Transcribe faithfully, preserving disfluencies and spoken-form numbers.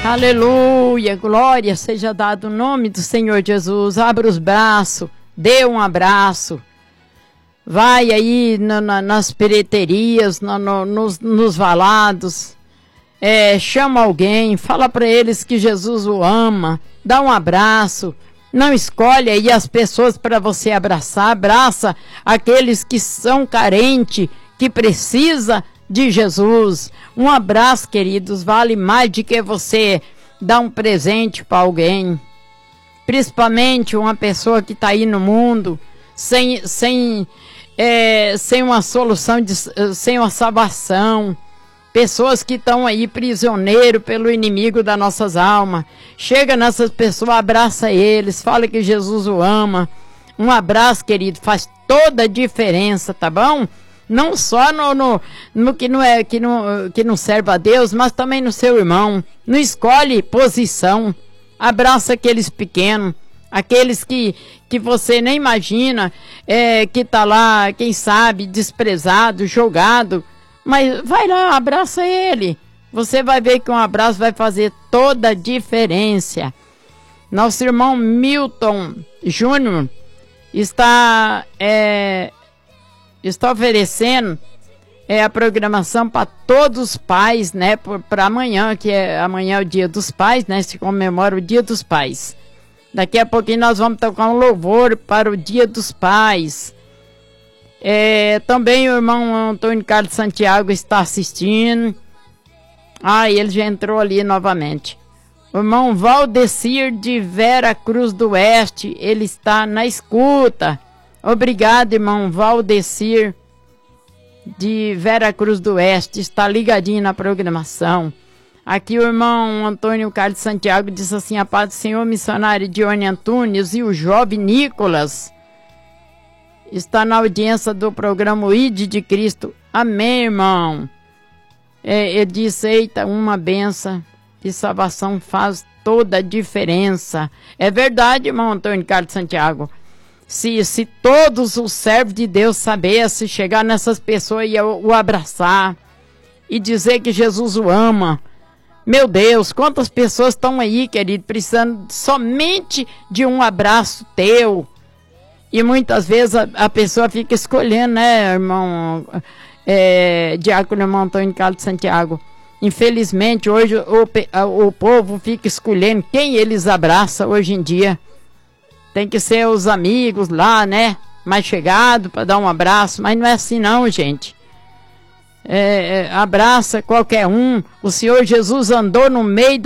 Aleluia, glória seja dado o nome do Senhor Jesus. Abra os braços, dê um abraço. Vai aí na, na, nas periterias, no, no, nos, nos valados. É, chama alguém, fala para eles que Jesus o ama. Dá um abraço. Não escolhe aí as pessoas para você abraçar. Abraça aqueles que são carentes, que precisa de Jesus. Um abraço, queridos, vale mais do que você dar um presente para alguém. Principalmente uma pessoa que está aí no mundo sem, sem, é, sem uma solução, de, sem uma salvação. Pessoas que estão aí prisioneiros pelo inimigo das nossas almas. Chega nessas pessoas, abraça eles, fala que Jesus o ama. Um abraço, querido, faz toda a diferença, tá bom? Não só no, no, no que, não é, que, não, que não serve a Deus, mas também no seu irmão. Não escolhe posição. Abraça aqueles pequenos, aqueles que, que você nem imagina, é, que tá lá, quem sabe, desprezado, jogado. Mas vai lá, abraça ele. Você vai ver que um abraço vai fazer toda a diferença. Nosso irmão Milton Júnior está... É, Está oferecendo é, a programação para todos os pais, né? Para amanhã, que é amanhã é o Dia dos Pais, né? Se comemora o Dia dos Pais. Daqui a pouquinho nós vamos tocar um louvor para o Dia dos Pais. É, também o irmão Antônio Carlos Santiago está assistindo. Ah, ele já entrou ali novamente. O irmão Valdecir de Vera Cruz do Oeste, ele está na escuta. Obrigado, irmão Valdecir de Vera Cruz do Oeste, está ligadinho na programação. Aqui o irmão Antônio Carlos Santiago diz assim: a paz do Senhor, missionário Dione Antunes e o jovem Nicolas está na audiência do programa O I D de Cristo. Amém, irmão. É, ele disse: eita, uma benção de salvação faz toda a diferença. É verdade, irmão Antônio Carlos Santiago. Se, se todos os servos de Deus sabessem chegar nessas pessoas e o, o abraçar e dizer que Jesus o ama, meu Deus, quantas pessoas estão aí, querido, precisando somente de um abraço teu. E muitas vezes a, a pessoa fica escolhendo, né, irmão, é, diácono irmão Antônio Carlos Santiago. Infelizmente, hoje o, o povo fica escolhendo quem eles abraçam hoje em dia. Tem que ser os amigos lá, né? Mais chegados para dar um abraço. Mas não é assim não, gente. É, é, abraça qualquer um. O Senhor Jesus andou no meio